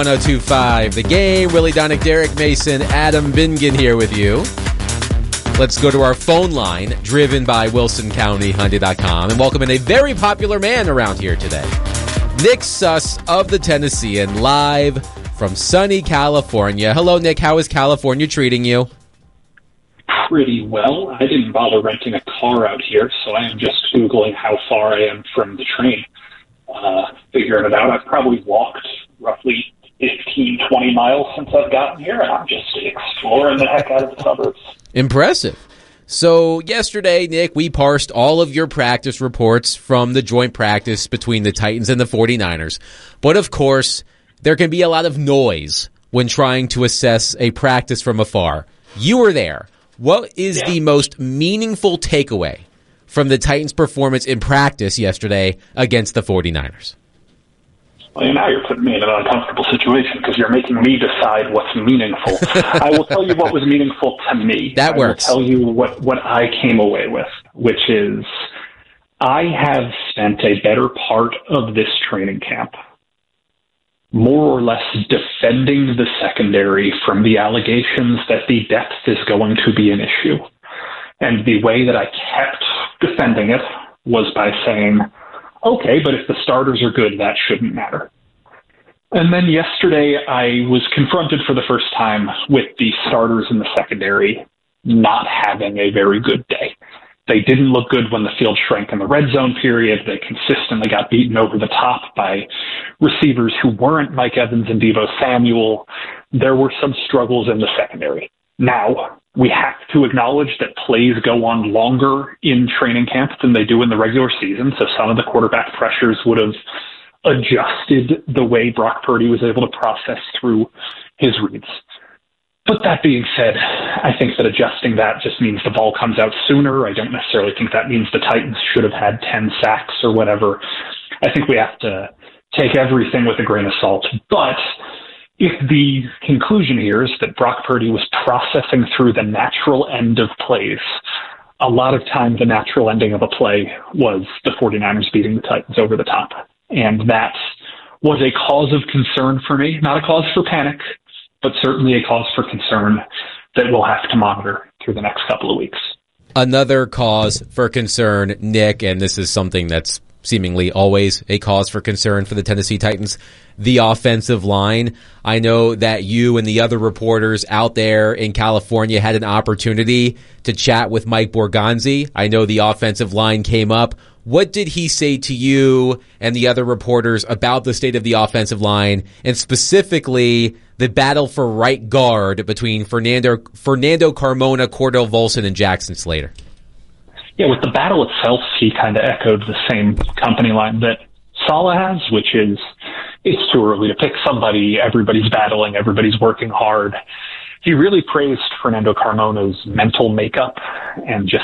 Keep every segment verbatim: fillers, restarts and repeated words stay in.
one oh two point five The Game. Willie Donick, Derek Mason, Adam Bingen here with you. Let's go to our phone line, driven by Wilson County Hyundai dot com, and welcome in a very popular man around here today. Nick Suss of the Tennessean, live from sunny California. Hello, Nick. How is California treating you? Pretty well. I didn't bother renting a car out here, so I am just Googling how far I am from the train. Uh, figuring it out, I've probably walked roughly fifteen, twenty miles since I've gotten here, and I'm just exploring the heck out of the suburbs. Impressive. So yesterday, Nick, we parsed all of your practice reports from the joint practice between the Titans and the forty-niners. But of course, there can be a lot of noise when trying to assess a practice from afar. You were there. What is yeah. the most meaningful takeaway from the Titans' performance in practice yesterday against the forty-niners? Well, now you're putting me in an uncomfortable situation because you're making me decide what's meaningful. I will tell you what was meaningful to me. That works. I will tell you what, what I came away with, which is I have spent a better part of this training camp more or less defending the secondary from the allegations that the depth is going to be an issue. And the way that I kept defending it was by saying, okay, but if the starters are good, that shouldn't matter. And then yesterday, I was confronted for the first time with the starters in the secondary not having a very good day. They didn't look good when the field shrank in the red zone period. They consistently got beaten over the top by receivers who weren't Mike Evans and Deebo Samuel. There were some struggles in the secondary. Now, we have to acknowledge that plays go on longer in training camp than they do in the regular season, so some of the quarterback pressures would have adjusted the way Brock Purdy was able to process through his reads. But that being said, I think that adjusting that just means the ball comes out sooner. I don't necessarily think that means the Titans should have had ten sacks or whatever. I think we have to take everything with a grain of salt. But if the conclusion here is that Brock Purdy was processing through the natural end of plays, a lot of time the natural ending of a play was the forty-niners beating the Titans over the top. And that was a cause of concern for me, not a cause for panic, but certainly a cause for concern that we'll have to monitor through the next couple of weeks. Another cause for concern, Nick, and this is something that's seemingly always a cause for concern for the Tennessee Titans, the offensive line. I know that you and the other reporters out there in California had an opportunity to chat with Mike Borgonzi. I know the offensive line came up. What did he say to you and the other reporters about the state of the offensive line, and specifically the battle for right guard between Fernando Fernando Carmona, Cordell Volson, and Jackson Slater? Yeah, with the battle itself, he kind of echoed the same company line that Saleh has, which is it's too early to pick somebody. Everybody's battling. Everybody's working hard. He really praised Fernando Carmona's mental makeup and just,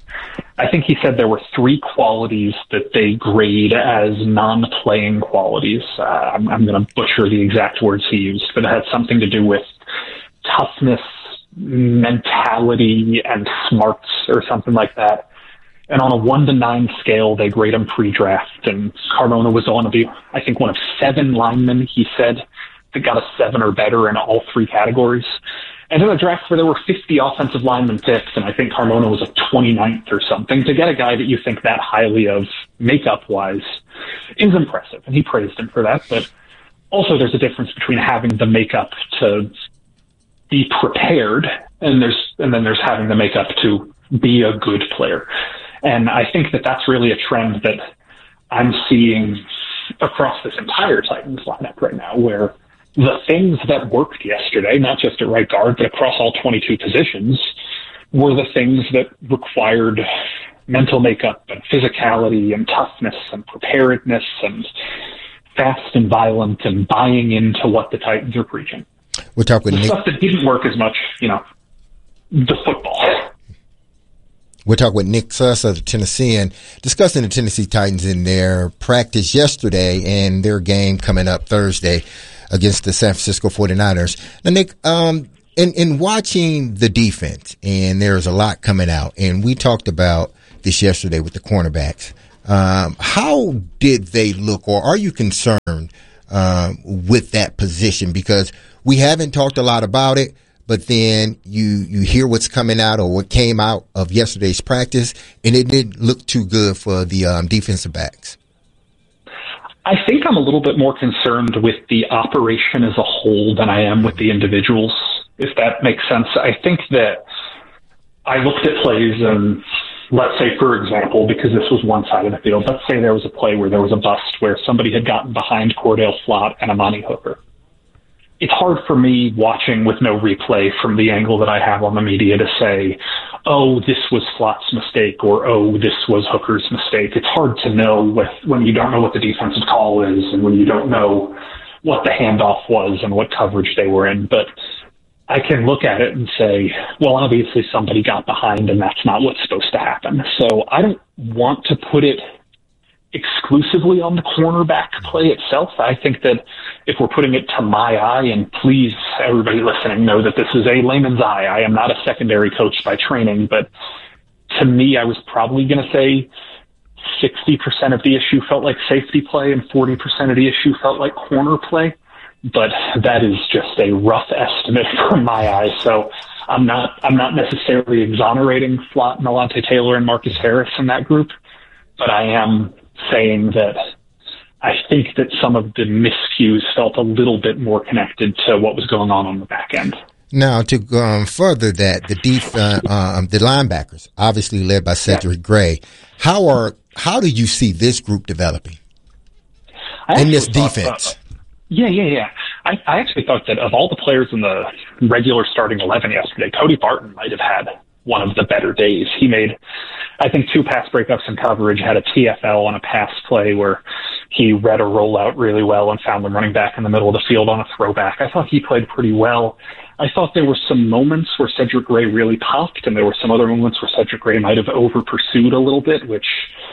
I think he said there were three qualities that they grade as non-playing qualities. Uh, I'm, I'm going to butcher the exact words he used, but it had something to do with toughness, mentality, and smarts or something like that. And on a one to nine scale, they grade him pre-draft. And Carmona was on to be, I think, one of seven linemen, he said, that got a seven or better in all three categories. And in a draft where there were fifty offensive linemen picked, and I think Carmona was a twenty-ninth or something, to get a guy that you think that highly of makeup-wise is impressive. And he praised him for that. But also there's a difference between having the makeup to be prepared, and there's and then there's having the makeup to be a good player. And I think that that's really a trend that I'm seeing across this entire Titans lineup right now, where the things that worked yesterday, not just at right guard, but across all twenty-two positions, were the things that required mental makeup and physicality and toughness and preparedness and fast and violent and buying into what the Titans are preaching. We'll talk with the Nick. Stuff that didn't work as much, you know, the football. We'll talk with Nick Suss of the Tennessean, discussing the Tennessee Titans in their practice yesterday and their game coming up Thursday against the San Francisco forty-niners. Now, Nick, um, in, in watching the defense, and there's a lot coming out, and we talked about this yesterday with the cornerbacks, um, how did they look, or are you concerned um, with that position? Because we haven't talked a lot about it, but then you, you hear what's coming out or what came out of yesterday's practice, and it didn't look too good for the um, defensive backs. I think I'm a little bit more concerned with the operation as a whole than I am with the individuals, if that makes sense. I think that I looked at plays and let's say, for example, because this was one side of the field, let's say there was a play where there was a bust where somebody had gotten behind Cordell Flott and Amani Hooker. It's hard for me watching with no replay from the angle that I have on the media to say, oh, this was Flott's mistake or, oh, this was Hooker's mistake. It's hard to know with, when you don't know what the defensive call is and when you don't know what the handoff was and what coverage they were in. But I can look at it and say, well, obviously somebody got behind and that's not what's supposed to happen. So I don't want to put it exclusively on the cornerback play itself. I think that if we're putting it to my eye, and please, everybody listening, know that this is a layman's eye. I am not a secondary coach by training, but to me, I was probably going to say sixty percent of the issue felt like safety play and forty percent of the issue felt like corner play. But that is just a rough estimate from my eyes. So I'm not, I'm not necessarily exonerating Flott, Alontae Taylor, and Marcus Harris in that group, but I am saying that I think that some of the miscues felt a little bit more connected to what was going on on the back end. Now, to um, further that, the def- uh, um, the linebackers, obviously led by Cedric yeah. Gray, how are how do you see this group developing in this defense? Uh, yeah, yeah, yeah. I, I actually thought that of all the players in the regular starting eleven yesterday, Cody Barton might have had one of the better days. He made, I think, two pass breakups in coverage, had a T F L on a pass play where he read a rollout really well and found the running back in the middle of the field on a throwback. I thought he played pretty well. I thought there were some moments where Cedric Gray really popped, and there were some other moments where Cedric Gray might have over-pursued a little bit, which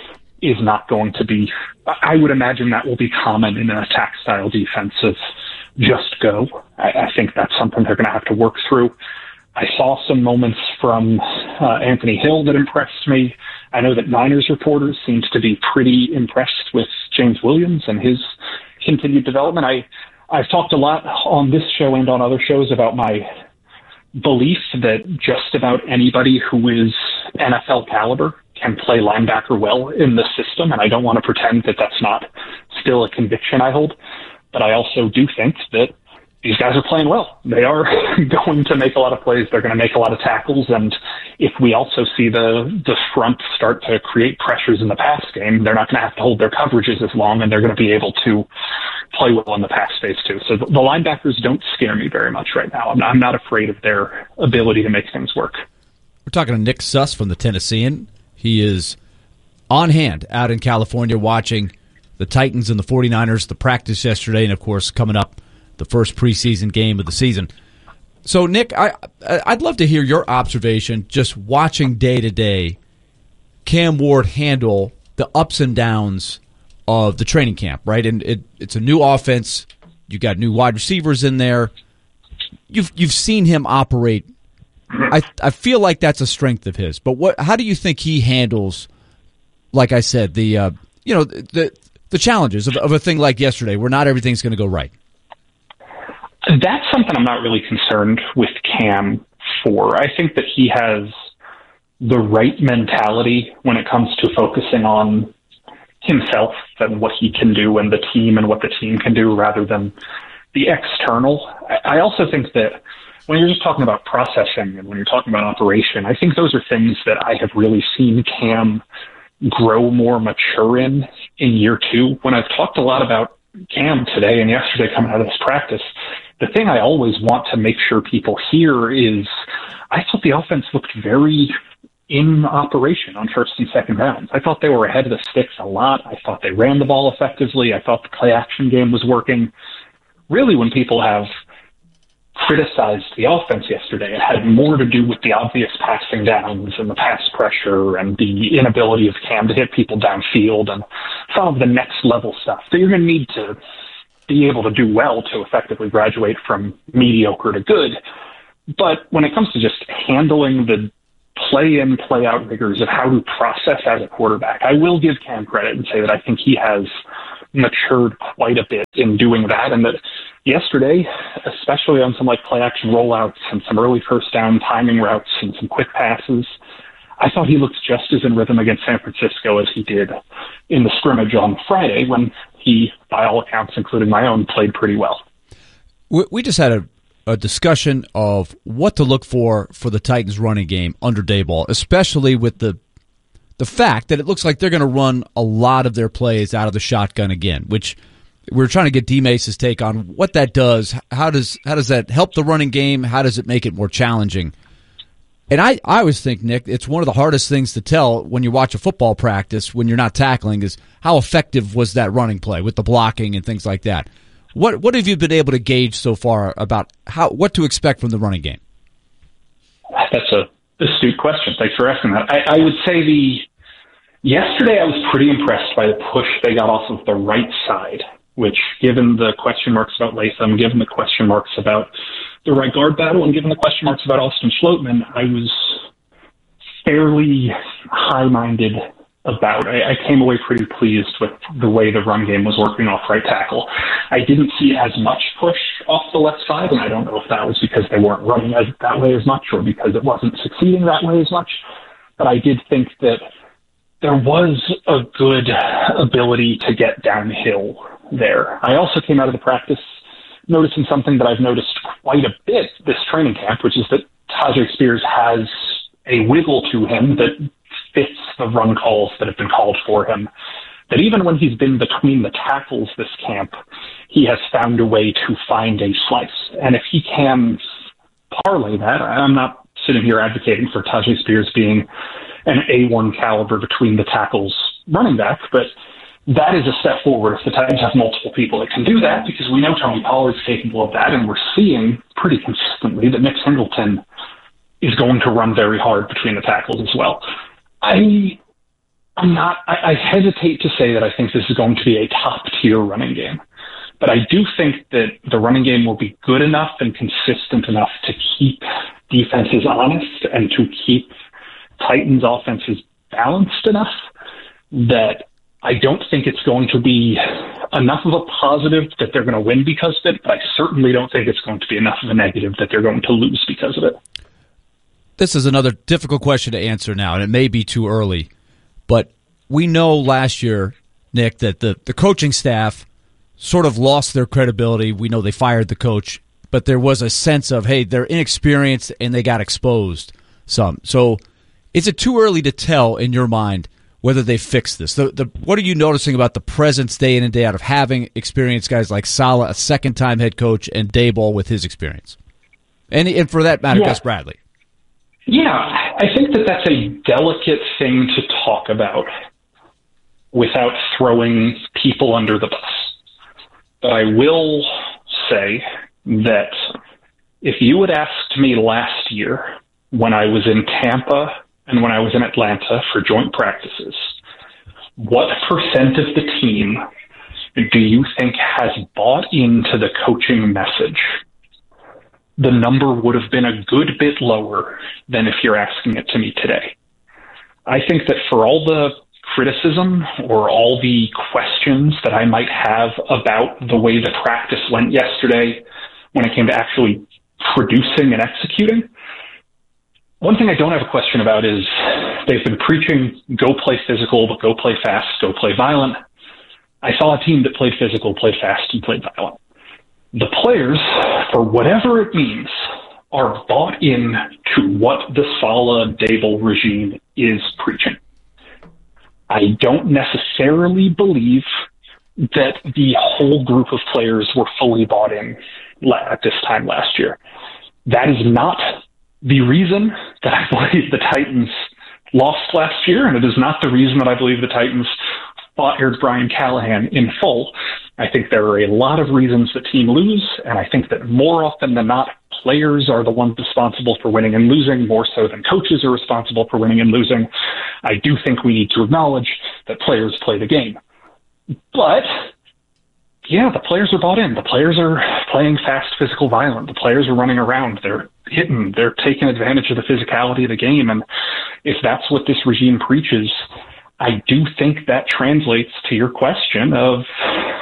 is not going to be, I would imagine that will be common in an attack-style defense of just go. I, I think that's something they're going to have to work through. I saw some moments from uh, Anthony Hill that impressed me. I know that Niners reporters seemed to be pretty impressed with James Williams and his continued development. I, I've talked a lot on this show and on other shows about my belief that just about anybody who is N F L caliber can play linebacker well in the system, and I don't want to pretend that that's not still a conviction I hold. But I also do think that these guys are playing well. They are going to make a lot of plays. They're going to make a lot of tackles. And if we also see the, the front start to create pressures in the pass game, they're not going to have to hold their coverages as long, and they're going to be able to play well in the pass space too. So the, the linebackers don't scare me very much right now. I'm, I'm not afraid of their ability to make things work. We're talking to Nick Suss from the Tennessean. He is on hand out in California watching the Titans and the 49ers, the practice yesterday, and, of course, coming up, the first preseason game of the season. So, Nick, I, I'd love to hear your observation just watching day-to-day Cam Ward handle the ups and downs of the training camp, right? And it, it's a new offense. You got new wide receivers in there. You've you've seen him operate. I I feel like that's a strength of his. But what? How do you think he handles, like I said, the uh, you know the the challenges of, of a thing like yesterday, where not everything's going to go right? That's something I'm not really concerned with Cam for. I think that he has the right mentality when it comes to focusing on himself and what he can do and the team and what the team can do rather than the external. I also think that when you're just talking about processing and when you're talking about operation, I think those are things that I have really seen Cam grow more mature in in year two. When I've talked a lot about Cam today and yesterday coming out of this practice, the thing I always want to make sure people hear is I thought the offense looked very in operation on first and second downs. I thought they were ahead of the sticks a lot. I thought they ran the ball effectively. I thought the play action game was working. Really, when people have criticized the offense yesterday, it had more to do with the obvious passing downs and the pass pressure and the inability of Cam to hit people downfield and some of the next level stuff that you're going to need to be able to do well to effectively graduate from mediocre to good. But when it comes to just handling the play-in, play-out rigors of how to process as a quarterback, I will give Cam credit and say that I think he has matured quite a bit in doing that, and that yesterday, especially on some like play action rollouts and some early first down timing routes and some quick passes, I thought he looked just as in rhythm against San Francisco as he did in the scrimmage on Friday when he, by all accounts, including my own, played pretty well. We just had a, a discussion of what to look for for the Titans running game under Daboll, especially with the the fact that it looks like they're going to run a lot of their plays out of the shotgun again, which we're trying to get D-Mace's take on what that does. How does how does that help the running game? How does it make it more challenging? And I, I always think, Nick, it's one of the hardest things to tell when you watch a football practice when you're not tackling is how effective was that running play with the blocking and things like that. What what have you been able to gauge so far about how what to expect from the running game? That's a astute question. Thanks for asking that. I, I would say the yesterday I was pretty impressed by the push they got off of the right side, which, given the question marks about Latham, given the question marks about the right guard battle, and given the question marks about Austin Schlottmann, I was fairly high-minded about. I, I came away pretty pleased with the way the run game was working off right tackle. I didn't see as much push off the left side, and I don't know if that was because they weren't running as, that way as much or because it wasn't succeeding that way as much. But I did think that there was a good ability to get downhill there. I also came out of the practice noticing something that I've noticed quite a bit this training camp, which is that Tyjae Spears has a wiggle to him that fits the run calls that have been called for him. That even when he's been between the tackles this camp, he has found a way to find a slice. And if he can parlay that, I'm not sitting here advocating for Tyjae Spears being an A one caliber between the tackles running back, but that is a step forward if the Titans have multiple people that can do that, because we know Tony Pollard's capable of that, and we're seeing pretty consistently that Nick Singleton is going to run very hard between the tackles as well. I, I'm not, I, I hesitate to say that I think this is going to be a top-tier running game, but I do think that the running game will be good enough and consistent enough to keep defenses honest and to keep Titans offenses balanced enough that I don't think it's going to be enough of a positive that they're going to win because of it, but I certainly don't think it's going to be enough of a negative that they're going to lose because of it. This is another difficult question to answer now, and it may be too early, but we know last year, Nick, that the, the coaching staff sort of lost their credibility. We know they fired the coach, but there was a sense of, hey, they're inexperienced and they got exposed some. So is it too early to tell in your mind whether they fix this? The, the, what are you noticing about the presence day in and day out of having experienced guys like Saleh, a second-time head coach, and Daboll with his experience? And, and for that matter, yeah. Gus Bradley. Yeah, I think that that's a delicate thing to talk about without throwing people under the bus. But I will say that if you had asked me last year when I was in Tampa and when I was in Atlanta for joint practices, what percent of the team do you think has bought into the coaching message? The number would have been a good bit lower than if you're asking it to me today. I think that for all the criticism or all the questions that I might have about the way the practice went yesterday when it came to actually producing and executing, one thing I don't have a question about is they've been preaching go play physical, but go play fast, go play violent. I saw a team that played physical, played fast, and played violent. The players, for whatever it means, are bought in to what the Saleh Daboll regime is preaching. I don't necessarily believe that the whole group of players were fully bought in at this time last year. That is not the reason that I believe the Titans lost last year, and it is not the reason that I believe the Titans fired Brian Callahan in full. I think there are a lot of reasons that teams lose, and I think that more often than not, players are the ones responsible for winning and losing, more so than coaches are responsible for winning and losing. I do think we need to acknowledge that players play the game. But, yeah, the players are bought in. The players are playing fast, physical, violent. The players are running around. They're hitting. They're taking advantage of the physicality of the game. And if that's what this regime preaches, I do think that translates to your question of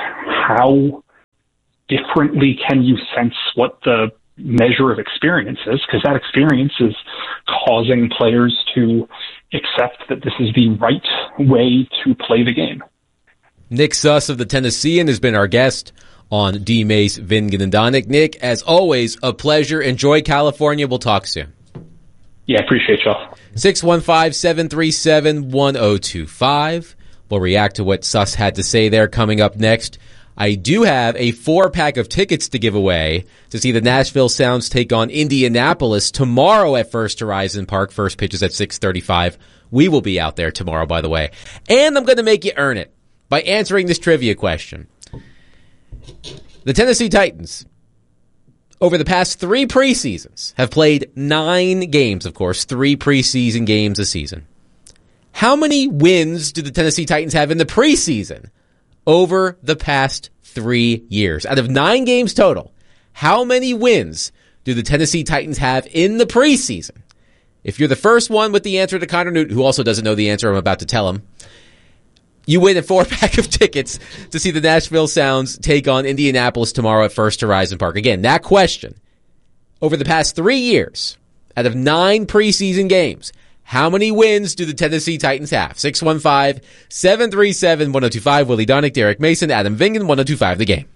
how differently can you sense what the measure of experience is? Because that experience is causing players to accept that this is the right way to play the game. Nick Suss of the Tennessean has been our guest on D. Mace, Vingan, and Donick. Nick, as always, a pleasure. Enjoy California. We'll talk soon. Yeah, appreciate y'all. six one five, seven three seven, one zero two five. We'll react to what Suss had to say there coming up next. I do have a four-pack of tickets to give away to see the Nashville Sounds take on Indianapolis tomorrow at First Horizon Park. First pitch is at six thirty-five. We will be out there tomorrow, by the way. And I'm going to make you earn it by answering this trivia question. The Tennessee Titans, over the past three preseasons, have played nine games, of course, three preseason games a season. How many wins do the Tennessee Titans have in the preseason over the past three years? Out of nine games total, how many wins do the Tennessee Titans have in the preseason? If you're the first one with the answer to Connor Newton, who also doesn't know the answer I'm about to tell him, you win a four-pack of tickets to see the Nashville Sounds take on Indianapolis tomorrow at First Horizon Park. Again, that question, over the past three years, out of nine preseason games, how many wins do the Tennessee Titans have? six one five, seven three seven, one zero two five. Willie Donick, Derek Mason, Adam Vingan, one zero two five, the game.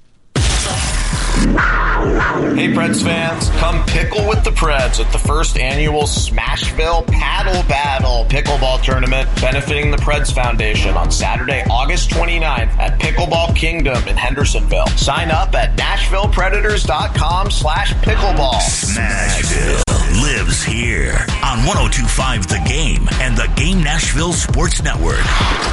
Hey Preds fans, come pickle with the Preds at the first annual Smashville Paddle Battle Pickleball Tournament benefiting the Preds Foundation on Saturday, August twenty-ninth at Pickleball Kingdom in Hendersonville. Sign up at NashvillePredators.com slash pickleball. Smashville lives here on one oh two point five The Game and the Game Nashville Sports Network.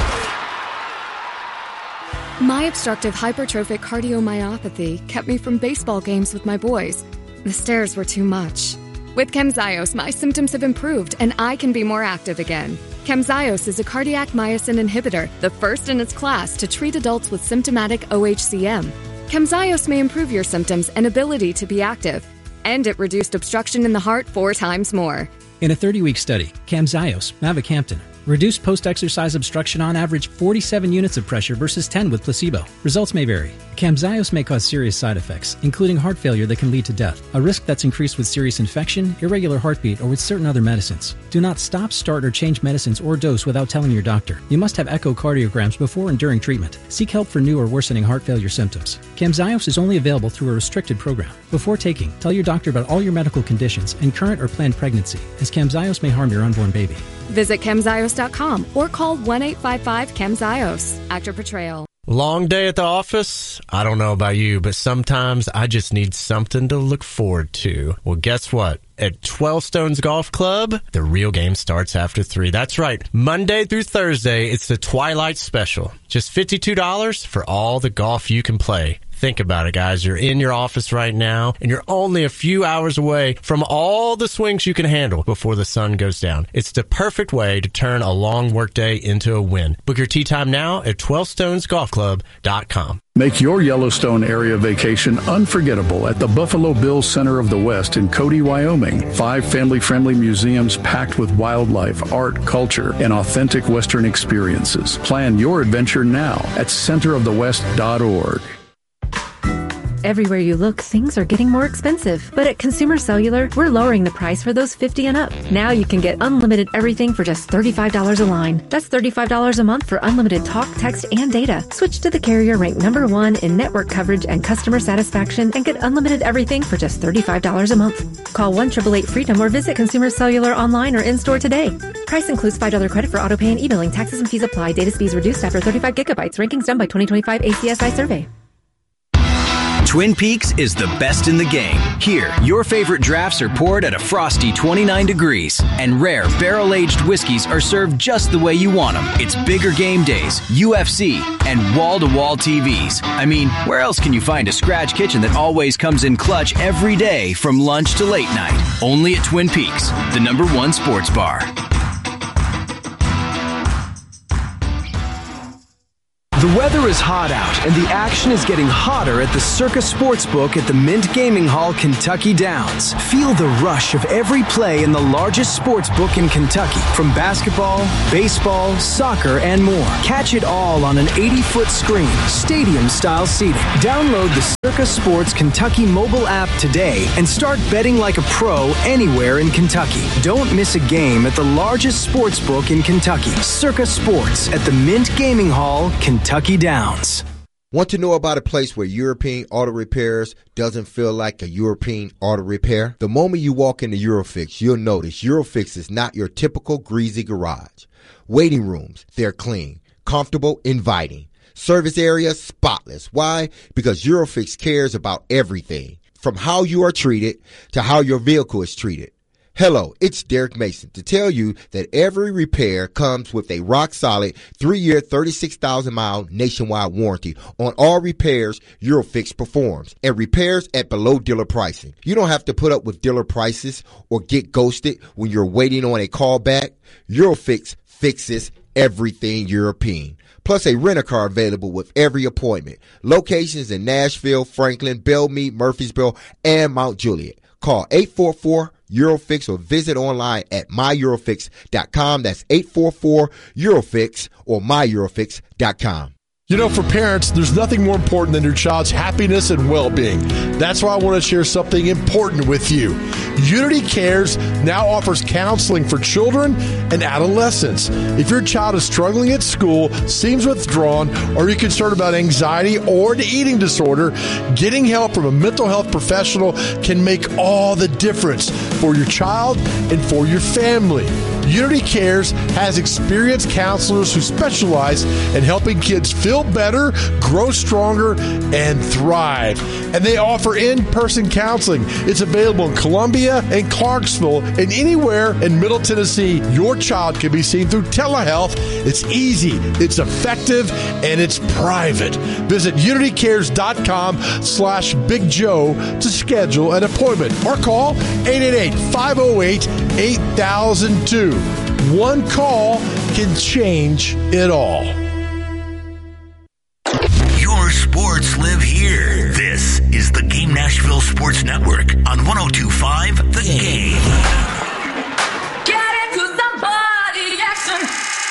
My obstructive hypertrophic cardiomyopathy kept me from baseball games with my boys. The stairs were too much. With Camzyos, my symptoms have improved and I can be more active again. Camzyos is a cardiac myosin inhibitor, the first in its class to treat adults with symptomatic O H C M. Camzyos may improve your symptoms and ability to be active, and it reduced obstruction in the heart four times more. In a thirty-week study, Camzyos, mavacamten, reduced post-exercise obstruction on average forty-seven units of pressure versus ten with placebo. Results may vary. Camzyos may cause serious side effects, including heart failure that can lead to death, a risk that's increased with serious infection, irregular heartbeat, or with certain other medicines. Do not stop, start, or change medicines or dose without telling your doctor. You must have echocardiograms before and during treatment. Seek help for new or worsening heart failure symptoms. Camzyos is only available through a restricted program. Before taking, tell your doctor about all your medical conditions and current or planned pregnancy, as Camzyos may harm your unborn baby. Visit Camzyos dot com or call one eight five five Camzyos. Actor Portrayal. Long day at the office? I don't know about you, but sometimes I just need something to look forward to. Well, guess what? At twelve Stones Golf Club, the real game starts after three. That's right. Monday through Thursday, it's the Twilight Special. Just fifty-two dollars for all the golf you can play. Think about it, guys. You're in your office right now, and you're only a few hours away from all the swings you can handle before the sun goes down. It's the perfect way to turn a long workday into a win. Book your tee time now at twelve stones golf club dot com. Make your Yellowstone area vacation unforgettable at the Buffalo Bills Center of the West in Cody, Wyoming. Five family-friendly museums packed with wildlife, art, culture, and authentic Western experiences. Plan your adventure now at center of the west dot org. Everywhere you look, things are getting more expensive. But at Consumer Cellular, we're lowering the price for those fifty and up. Now you can get unlimited everything for just thirty-five dollars a line. That's thirty-five dollars a month for unlimited talk, text, and data. Switch to the carrier ranked number one in network coverage and customer satisfaction and get unlimited everything for just thirty-five dollars a month. Call one eight eight eight freedom or visit Consumer Cellular online or in-store today. Price includes five dollars credit for auto pay and e-billing. Taxes and fees apply. Data speeds reduced after thirty-five gigabytes. Rankings done by twenty twenty-five A C S I survey. Twin Peaks is the best in the game. Here, your favorite drafts are poured at a frosty twenty-nine degrees, and rare barrel-aged whiskeys are served just the way you want them. It's bigger game days, U F C, and wall-to-wall T Vs. I mean, where else can you find a scratch kitchen that always comes in clutch every day from lunch to late night? Only at Twin Peaks, the number one sports bar. The weather is hot out, and the action is getting hotter at the Circa Sportsbook at the Mint Gaming Hall, Kentucky Downs. Feel the rush of every play in the largest sportsbook in Kentucky, from basketball, baseball, soccer, and more. Catch it all on an eighty-foot screen, stadium-style seating. Download the Circa Sports Kentucky mobile app today and start betting like a pro anywhere in Kentucky. Don't miss a game at the largest sportsbook in Kentucky, Circa Sports at the Mint Gaming Hall, Kentucky. Kentucky Downs. Want to know about a place where European Auto Repairs doesn't feel like a European auto repair? The moment you walk into Eurofix, you'll notice Eurofix is not your typical greasy garage. Waiting rooms, they're clean, comfortable, inviting. Service area, spotless. Why? Because Eurofix cares about everything, from how you are treated to how your vehicle is treated. Hello, it's Derek Mason to tell you that every repair comes with a rock-solid three-year, thirty-six thousand mile nationwide warranty on all repairs Eurofix performs, and repairs at below dealer pricing. You don't have to put up with dealer prices or get ghosted when you're waiting on a call back. Eurofix fixes everything European. Plus a rent-a-car available with every appointment. Locations in Nashville, Franklin, Belmead, Murfreesboro, and Mount Juliet. Call eight four four Eurofix or visit online at my eurofix dot com. That's eight four four Eurofix or my eurofix dot com. You know, for parents, there's nothing more important than your child's happiness and well-being. That's why I want to share something important with you. Unity Cares now offers counseling for children and adolescents. If your child is struggling at school, seems withdrawn, or you're concerned about anxiety or an eating disorder, getting help from a mental health professional can make all the difference for your child and for your family. Unity Cares has experienced counselors who specialize in helping kids feel better, grow stronger, and thrive. And they offer in-person counseling. It's available in Columbia and Clarksville and anywhere in Middle Tennessee. Your child can be seen through telehealth. It's easy, it's effective, and it's private. Visit unitycares.com slash Big Joe to schedule an appointment or call eight eight eight, five oh eight, eight thousand two. One call can change it all. Your sports live here. This is the Game Nashville Sports Network on one oh two point five The Game. Get into somebody action.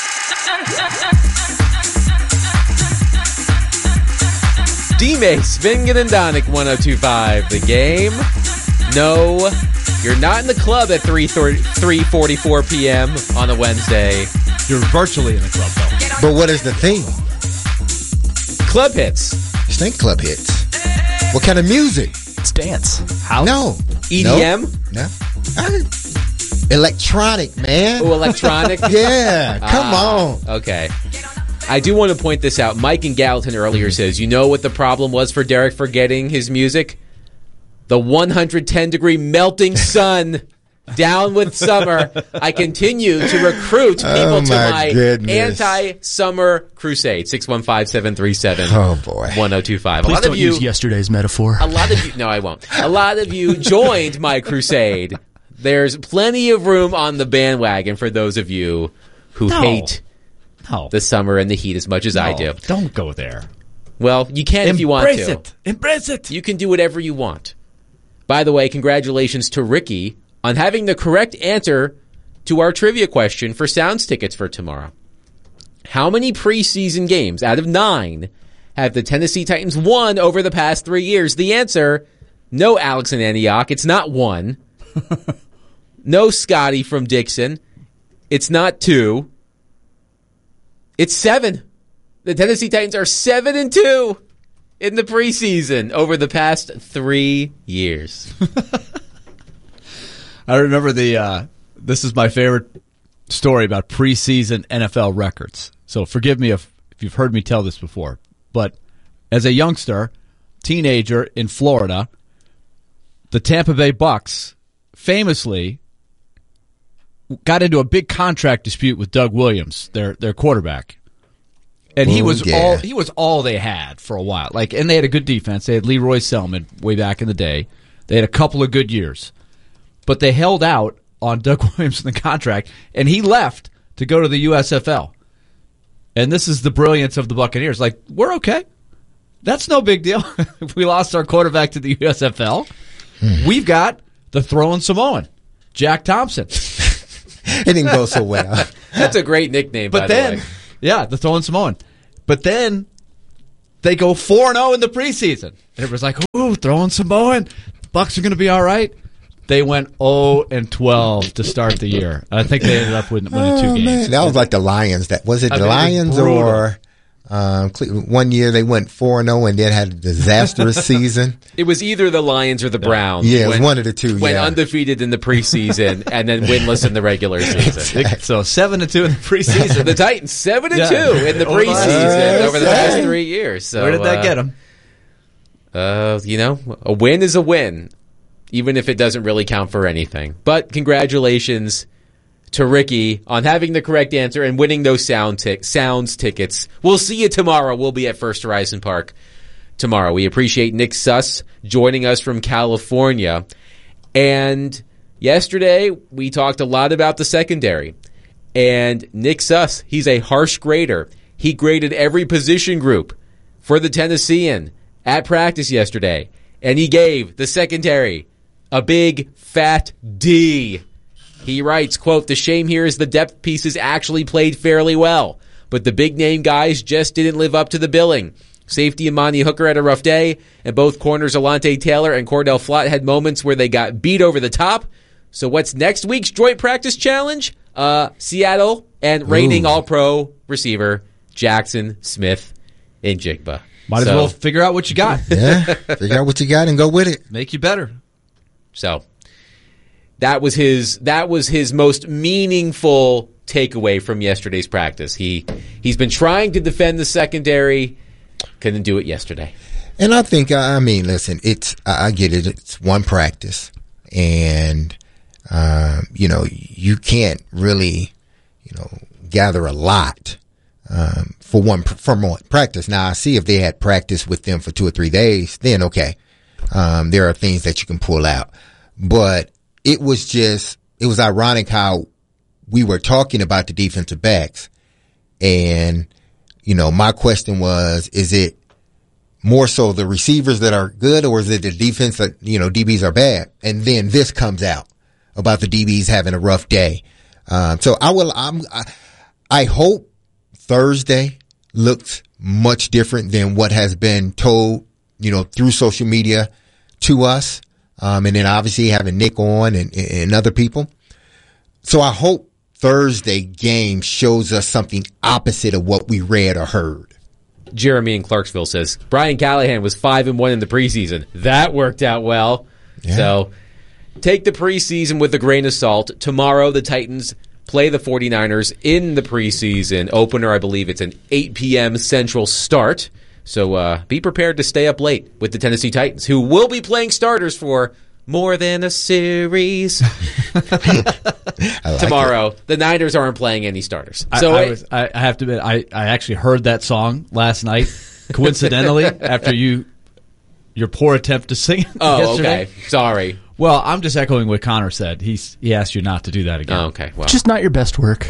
D-Mace, Vingan and Donick, one oh two point five The Game. No, you're not in the club at three forty-four p.m. on a Wednesday. You're virtually in the club, though. But what is the theme? Club hits. It's not club hits. What kind of music? It's dance. House? No. E D M? No. no. Electronic, man. Oh, electronic? Yeah, come ah, on. Okay. I do want to point this out. Mike in Gallatin earlier says, you know what the problem was for Derek forgetting his music? The one hundred ten degree melting sun. Down with summer. I continue to recruit people oh to my, my goodness. anti-summer crusade. six one five, seven three seven, oh boy. one oh two five. Please a lot don't of you, use yesterday's metaphor. A lot of you, no, I won't. A lot of you joined my crusade. There's plenty of room on the bandwagon for those of you who no. hate no. the summer and the heat as much as no, I do. Don't go there. Well, you can if you want to. Embrace it. Embrace it. You can do whatever you want. By the way, congratulations to Ricky on having the correct answer to our trivia question for Sounds tickets for tomorrow. How many preseason games out of nine have the Tennessee Titans won over the past three years? The answer, no Alex and Antioch. It's not one. No Scotty from Dixon. It's not two. It's seven. The Tennessee Titans are seven and two in the preseason over the past three years. I remember the, uh, this is my favorite story about preseason N F L records. So forgive me if, if you've heard me tell this before. But as a youngster, teenager in Florida, the Tampa Bay Bucks famously got into a big contract dispute with Doug Williams, their their quarterback. And he Ooh, was yeah. all he was all they had for a while. Like, and they had a good defense. They had Leroy Selman way back in the day. They had a couple of good years. But they held out on Doug Williams in the contract, and he left to go to the U S F L. And this is the brilliance of the Buccaneers. Like, we're okay. That's no big deal. We lost our quarterback to the U S F L. Hmm. We've got the throwing Samoan, Jack Thompson. It didn't go so well. That's a great nickname, but by then, the way. Yeah, the throwing Samoan. But then they go four and oh in the preseason. Everybody's like, ooh, throwing Samoan. Bucs are going to be all right. They went oh and twelve to start the year. I think they ended up winning, winning two oh, games. Man. That was like the Lions. That was it. The I mean, Lions or um, one year they went four and zero and then had a disastrous season. It was either the Lions or the Browns. Yeah, it was one of the two. Went yeah. undefeated in the preseason and then winless in the regular season. Exactly. So seven and two in the preseason. The Titans seven and yeah. two in the preseason uh, over the past three years. So, where did that uh, get them? Uh, you know, a win is a win, even if it doesn't really count for anything. But congratulations to Ricky on having the correct answer and winning those sound t- sounds tickets. We'll see you tomorrow. We'll be at First Horizon Park tomorrow. We appreciate Nick Suss joining us from California. And yesterday, we talked a lot about the secondary. And Nick Suss, he's a harsh grader. He graded every position group for the Tennessean at practice yesterday. And he gave the secondary a big, fat D. He writes, quote, "The shame here is the depth pieces actually played fairly well, but the big-name guys just didn't live up to the billing. Safety Imani Hooker had a rough day, and both corners Alante Taylor and Cordell Flott had moments where they got beat over the top. So what's next week's joint practice challenge? Uh, Seattle and reigning Ooh. All-Pro receiver Jackson Smith in Jigba. Might so, as well figure out what you got. Yeah, figure out what you got and go with it. Make you better. So that was his that was his most meaningful takeaway from yesterday's practice. He he's been trying to defend the secondary, couldn't do it yesterday. And I think I mean, listen, it's I get it. It's one practice, and um, you know you can't really you know gather a lot um, for one from one practice. Now I see if they had practice with them for two or three days, then okay, um, there are things that you can pull out, but. It was just, it was ironic how we were talking about the defensive backs. And, you know, my question was, is it more so the receivers that are good or is it the defense that, you know, D Bs are bad? And then this comes out about the D Bs having a rough day. Um, so I will, I'm, I, I hope Thursday looks much different than what has been told, you know, through social media to us. Um, and then obviously having Nick on and, and other people. So I hope Thursday game shows us something opposite of what we read or heard. Jeremy in Clarksville says, Brian Callahan was five and one in the preseason. That worked out well. Yeah. So take the preseason with a grain of salt. Tomorrow the Titans play the 49ers in the preseason opener. I believe it's an eight p.m. Central start. So uh, be prepared to stay up late with the Tennessee Titans, who will be playing starters for more than a series. like Tomorrow, it. The Niners aren't playing any starters. So I, I, it, was, I, I have to admit, I, I actually heard that song last night, coincidentally, after you your poor attempt to sing it Oh, yesterday. okay. Sorry. Well, I'm just echoing what Connor said. He's, he asked you not to do that again. Oh, okay. Well. Just not your best work.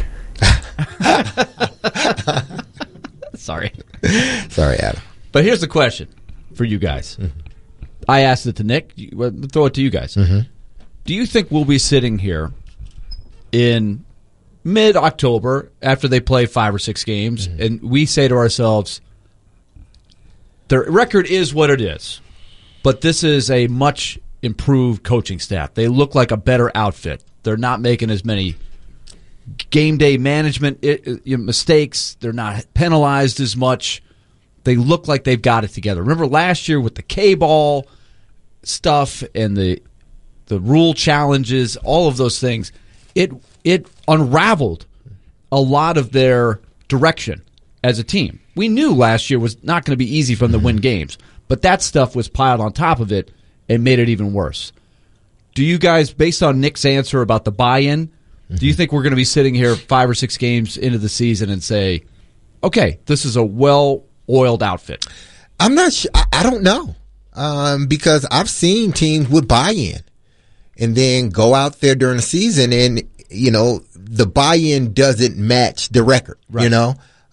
Sorry. Sorry, Adam. But here's the question for you guys. Mm-hmm. I asked it to Nick. Well, throw it to you guys. Mm-hmm. Do you think we'll be sitting here in mid-October after they play five or six games, mm-hmm. and we say to ourselves, their record is what it is, but this is a much improved coaching staff. They look like a better outfit. They're not making as many game day management mistakes. They're not penalized as much. They look like they've got it together. Remember last year with the K-ball stuff and the the rule challenges, all of those things, it it unraveled a lot of their direction as a team. We knew last year was not going to be easy for them to win games, but that stuff was piled on top of it and made it even worse. Do you guys, based on Nick's answer about the buy-in, mm-hmm. do you think we're going to be sitting here five or six games into the season and say, okay, this is a well-oiled outfit? I'm not sure. I, I don't know. Um, because I've seen teams with buy-in and then go out there during the season and, you know, the buy-in doesn't match the record, right. you know?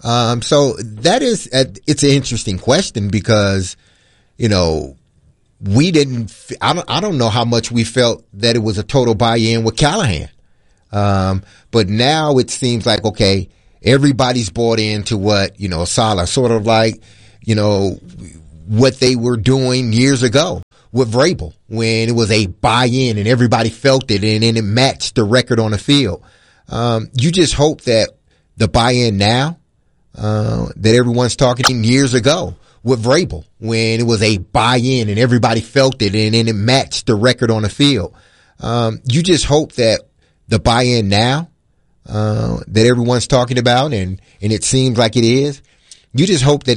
Um, so that is, uh, it's an interesting question because, you know, we didn't, I don't, I don't know how much we felt that it was a total buy-in with Callahan. Um, but now it seems like, okay, everybody's bought into what, you know, Saleh, sort of like, you know, what they were doing years ago with Vrabel when it was a buy-in and everybody felt it and then it matched the record on the field. Um, you just hope that the buy-in now, uh, that everyone's talking years ago with Vrabel when it was a buy-in and everybody felt it and then it matched the record on the field. Um, you just hope that the buy-in now, uh, that everyone's talking about and, and it seems like it is, you just hope that